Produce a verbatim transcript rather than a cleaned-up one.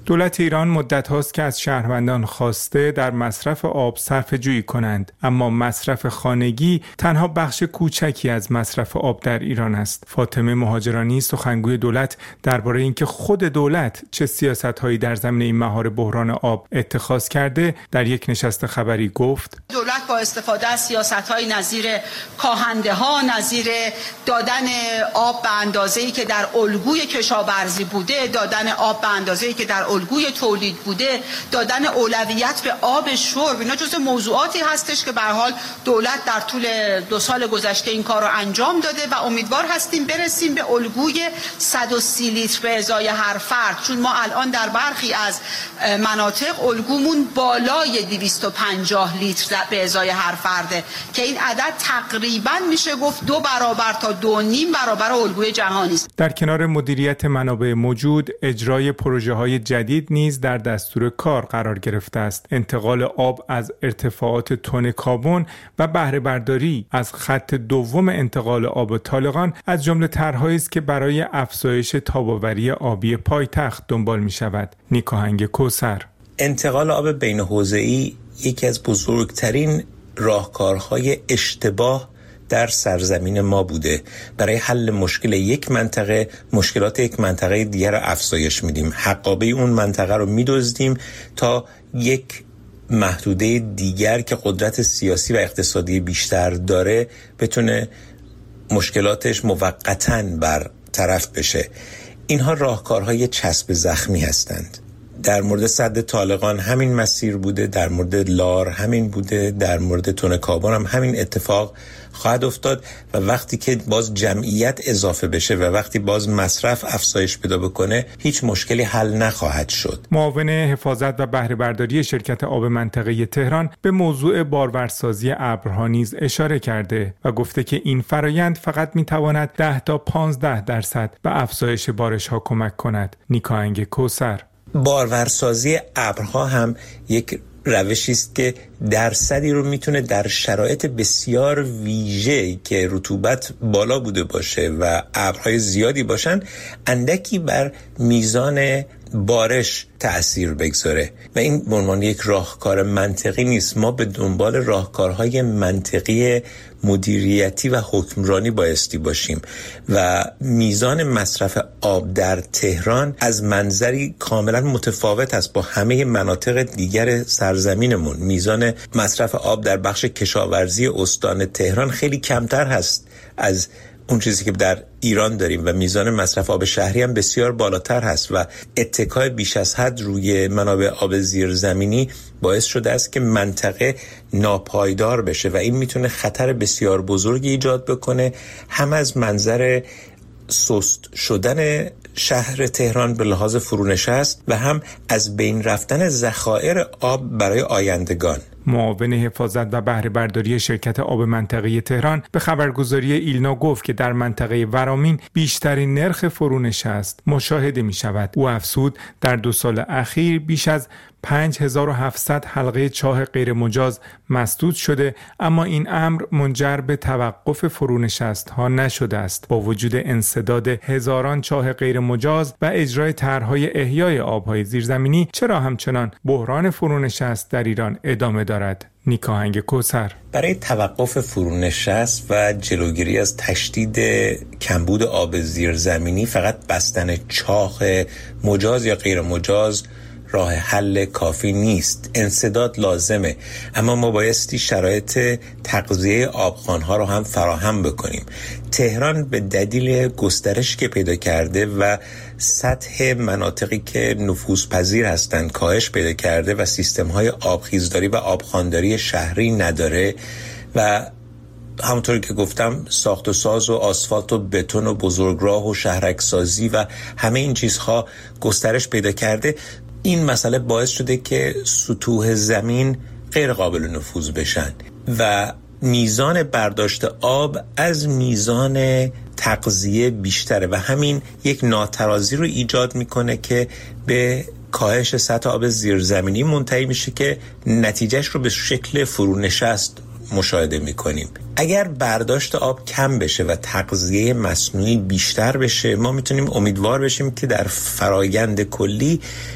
دولت ایران مدت هاست که از شهروندان خواسته در مصرف آب صرفه جویی کنند، اما مصرف خانگی تنها بخش کوچکی از مصرف آب در ایران است. فاطمه مهاجرانی سخنگوی دولت درباره اینکه خود دولت چه سیاست‌هایی در زمینه این مهار بحران آب اتخاذ کرده در یک نشست خبری گفت: دولت با استفاده از سیاست‌های نظیر کاهنده‌ها، نظیر دادن آب به اندازه‌ای که در الگوی کشاورزی بوده، دادن آب به اندازه‌ای که در الگوی تولید بوده، دادن اولویت به آب شرب، اینا جزو موضوعاتی هستش که به هر حال دولت در طول دو سال گذشته این کار رو انجام داده و امیدوار هستیم برسیم به الگوی صد و سی لیتر به ازای هر فرد، چون ما الان در برخی از مناطق الگومون بالای دویست و پنجاه لیتر به ازای هر فرده که این عدد تقریبا میشه گفت دو برابر تا دو نیم برابر الگوی جهانی است. در کنار مدیریت منابع موجود، اجرای پروژه‌های جدید نیز در دستور کار قرار گرفته است. انتقال آب از ارتفاعات تن کابون و بهره برداری از خط دوم انتقال آب طالقان از جمله طرح‌هایی است که برای افزایش تاب‌آوری آبی پایتخت دنبال می‌شود. نیکاهنگ کوثر: انتقال آب بین حوزه‌ای یکی از بزرگترین راهکارهای اشتباه در سرزمین ما بوده. برای حل مشکل یک منطقه مشکلات یک منطقه دیگر رو افزایش میدیم، حقابه اون منطقه رو میدزدیم تا یک محدوده دیگر که قدرت سیاسی و اقتصادی بیشتر داره بتونه مشکلاتش موقتاً برطرف بشه. اینها راهکارهای چسب زخمی هستند. در مورد سد طالقان همین مسیر بوده، در مورد لار همین بوده، در مورد تن کابون هم همین اتفاق خواهد افتاد و وقتی که باز جمعیت اضافه بشه و وقتی باز مصرف افزایش پیدا بکنه هیچ مشکلی حل نخواهد شد. معاون حفاظت و بهره برداری شرکت آب منطقه تهران به موضوع بارورسازی ابرها نیز اشاره کرده و گفته که این فرایند فقط میتواند ده تا پانزده درصد به افزایش بارش ها کمک کند. نیکاهنگ کوثر: بارورسازی ابرها هم یک روشی است که درصدی رو میتونه در شرایط بسیار ویژه‌ای که رطوبت بالا بوده باشه و ابرهای زیادی باشن اندکی بر میزان بارش تأثیر بگذاره و این به عنوان یک راهکار منطقی نیست. ما به دنبال راهکارهای منطقی مدیریتی و حکمرانی بایستی باشیم و میزان مصرف آب در تهران از منظری کاملا متفاوت است با همه مناطق دیگر سرزمینمون. میزان مصرف آب در بخش کشاورزی استان تهران خیلی کمتر هست از اون چیزی که در ایران داریم و میزان مصرف آب شهری هم بسیار بالاتر هست و اتکای بیش از حد روی منابع آب زیرزمینی باعث شده است که منطقه ناپایدار بشه و این میتونه خطر بسیار بزرگی ایجاد بکنه، هم از منظر سست شدن شهر تهران به لحاظ فرونشست و هم از بین رفتن ذخایر آب برای آیندگان. معاون حفاظت و بهره برداری شرکت آب منطقه تهران به خبرگزاری ایلنا گفت که در منطقه ورامین بیشترین نرخ فرونشست مشاهده می شود. او افزود در دو سال اخیر بیش از پنج هزار و هفتصد حلقه چاه غیر مجاز مسدود شده، اما این امر منجر به توقف فرونشست ها نشده است. با وجود انسداد هزاران چاه غیر مجاز و اجرای طرح‌های احیای آب‌های زیرزمینی، چرا همچنان بحران فرونشست در ایران ادامه دارد؟ نیکاهنگ کوثر: برای توقف فرونشست و جلوگیری از تشدید کمبود آب زیرزمینی فقط بستن چاه مجاز یا غیر مجاز راه حل کافی نیست. انسداد لازمه، اما ما بایستی شرایط تغذیه آبخوان‌ها رو هم فراهم بکنیم. تهران به دلیل گسترش که پیدا کرده و سطح مناطقی که نفوذپذیر هستند کاهش پیدا کرده و سیستم‌های آبخیزداری و آبخوانداری شهری نداره و همونطوری که گفتم ساخت و ساز و آسفالت و بتون و بزرگراه و شهرکسازی و همه این چیزها گسترش پیدا کرده. این مسئله باعث شده که سطوح زمین غیر قابل نفوذ بشن و میزان برداشت آب از میزان تغذیه بیشتره و همین یک ناترازی رو ایجاد میکنه که به کاهش سطح آب زیرزمینی منتهی میشه که نتیجهش رو به شکل فرونشست مشاهده میکنیم. اگر برداشت آب کم بشه و تغذیه مصنوعی بیشتر بشه، ما میتونیم امیدوار بشیم که در فرایند کلی